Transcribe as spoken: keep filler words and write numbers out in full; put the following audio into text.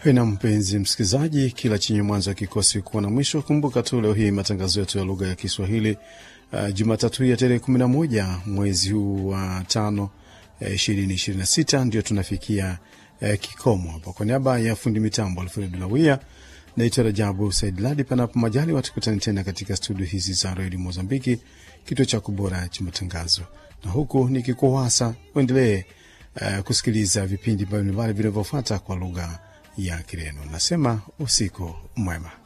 Na mpenzi msikizaji, kila chenye mwanzo hakikosi kuwa na mwisho. Kumbuka tu leo hii matangazo yetu ya lugha ya Kiswahili uh, Jumatatu ya tarehe kumi na moja mwezi huu wa uh, tano ishirini ishirini na sita ndio tunafikia uh, kikomo hapa. Kwa niaba ya fundi mitambo Alfred Lawia, naitwa Rajabu Said Ladi. Panapo majaliwa tukutane tena katika studio hizi za Radio Mozambiki, kituo cha kubora cha matangazo. Na huku nikikuhasa uendelee uh, kusikiliza vipindi mbalimbali vinavyofuata kwa lugha ya Kireno. Nasema usiku mwema.